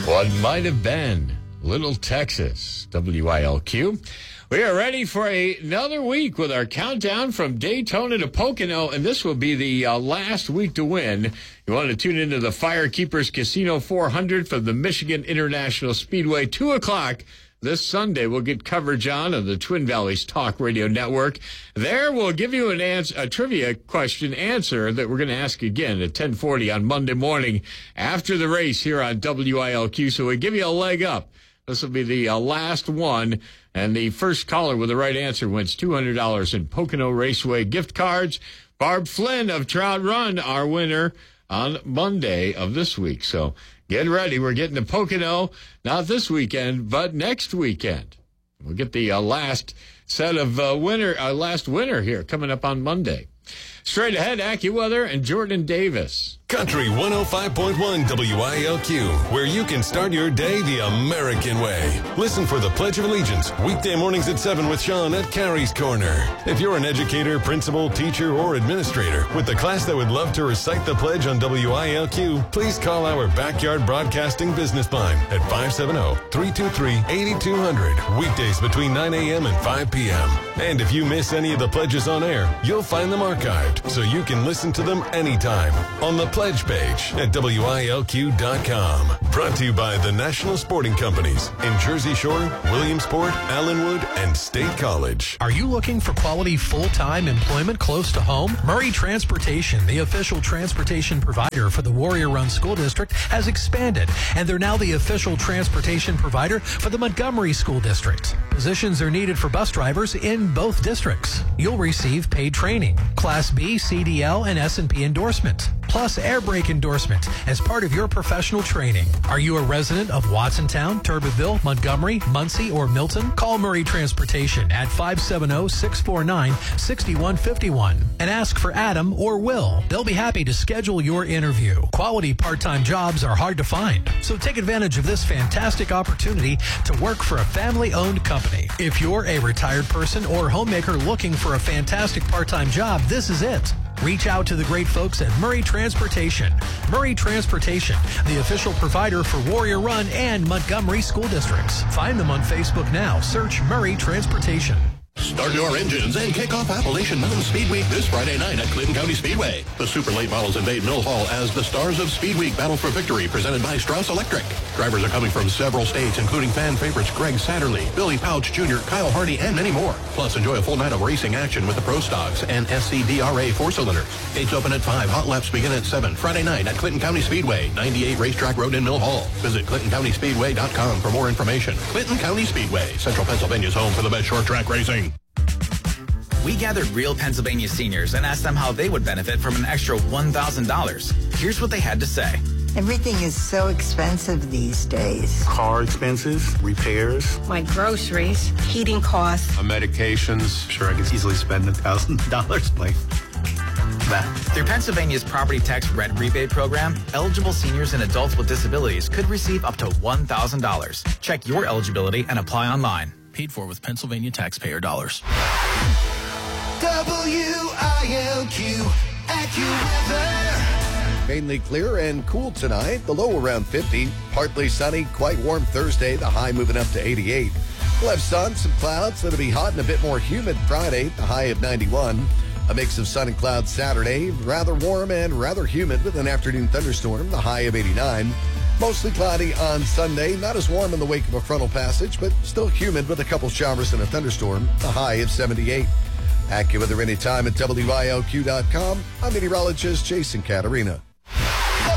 What might have been Little Texas, WILQ. We are ready for another week with our countdown from Daytona to Pocono, and this will be the last week to win. You want to tune into the Firekeepers Casino 400 from the Michigan International Speedway, 2 o'clock. This Sunday, we'll get coverage on the Twin Valleys Talk Radio Network. There, we'll give you a trivia question answer that we're going to ask again at 10:40 on Monday morning after the race here on WILQ. So we give you a leg up. This will be the last one, and the first caller with the right answer wins $200 in Pocono Raceway gift cards. Barb Flynn of Trout Run, our winner on Monday of this week. So get ready. We're getting to Pocono, not this weekend, but next weekend. We'll get the last set of last winner here coming up on Monday. Straight ahead, AccuWeather and Jordan Davis. Country 105.1 WILQ, where you can start your day the American way. Listen for the Pledge of Allegiance, weekday mornings at 7 with Sean at Carrie's Corner. If you're an educator, principal, teacher, or administrator with a class that would love to recite the pledge on WILQ, please call our Backyard Broadcasting business line at 570-323-8200, weekdays between 9 a.m. and 5 p.m. And if you miss any of the pledges on air, you'll find them archived so you can listen to them anytime on the pledge page at WILQ.com. Brought to you by the National Sporting Companies in Jersey Shore, Williamsport, Allenwood, and State College. Are you looking for quality full-time employment close to home? Murray Transportation, the official transportation provider for the Warrior Run School District, has expanded, and they're now the official transportation provider for the Montgomery School District. Positions are needed for bus drivers in both districts. You'll receive paid training, Class B, CDL, and S&P endorsement, plus air brake endorsement as part of your professional training. Are you a resident of Watsontown, Turbeville, Montgomery, Muncie, or Milton? Call Murray Transportation at 570-649-6151 and ask for Adam or Will. They'll be happy to schedule your interview. Quality part-time jobs are hard to find, so take advantage of this fantastic opportunity to work for a family-owned company. If you're a retired person or homemaker looking for a fantastic part-time job, this is it. Reach out to the great folks at Murray Transportation. Murray Transportation, the official provider for Warrior Run and Montgomery school districts. Find them on Facebook now. Search Murray Transportation. Start your engines and kick off Appalachian Mountain Speed Week this Friday night at Clinton County Speedway. The super late models invade Mill Hall as the Stars of Speed Week battle for victory, presented by Strauss Electric. Drivers are coming from several states, including fan favorites Greg Satterley, Billy Pouch Jr., Kyle Hardy, and many more. Plus, enjoy a full night of racing action with the Pro Stocks and SCDRA 4-cylinders. Gates open at 5. Hot laps begin at 7. Friday night at Clinton County Speedway, 98 Racetrack Road in Mill Hall. Visit ClintonCountySpeedway.com for more information. Clinton County Speedway, Central Pennsylvania's home for the best short track racing. We gathered real Pennsylvania seniors and asked them how they would benefit from an extra $1,000. Here's what they had to say. Everything is so expensive these days. Car expenses, repairs. My groceries, heating costs. Medications. Sure, I could easily spend $1,000 like that. Through Pennsylvania's property tax rent rebate program, eligible seniors and adults with disabilities could receive up to $1,000. Check your eligibility and apply online. Paid for with Pennsylvania taxpayer dollars. WILQ AccuWeather. Mainly clear and cool tonight. The low around 50. Partly sunny, quite warm Thursday. The high moving up to 88. We'll have sun, some clouds. It'll be hot and a bit more humid Friday. The high of 91. A mix of sun and clouds Saturday. Rather warm and rather humid with an afternoon thunderstorm. The high of 89. Mostly cloudy on Sunday. Not as warm in the wake of a frontal passage, but still humid with a couple showers and a thunderstorm. The high of 78. AccuWeather anytime at WILQ.com. I'm meteorologist Jason Caterina.